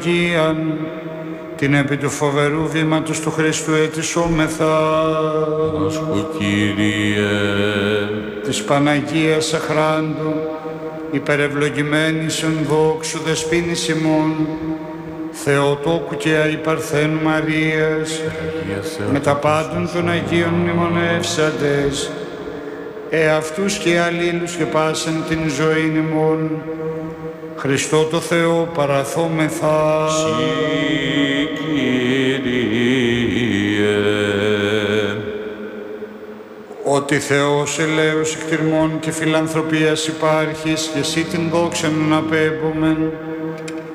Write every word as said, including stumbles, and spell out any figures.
ευλογίαν, την επί του φοβερού βήματος του Χριστού ετισόμεθα. Άσχου Κύριε, της Παναγίας Αχράντου, υπερευλογημένης εν δόξου δεσποίνης ημών, Θεοτόκου και αϊπαρθένου Μαρίας, με τα πάντων των Αγίων μνημονεύσαντες, εαυτούς και αλλήλους και πάσαν την ζωήν ημών, Χριστό το Θεό παραθόμεθα. Συ Κύριε, ότι Θεός ελέος εκτιρμών και φιλανθρωπίας υπάρχεις και εσύ την δόξα να απέμπομεν,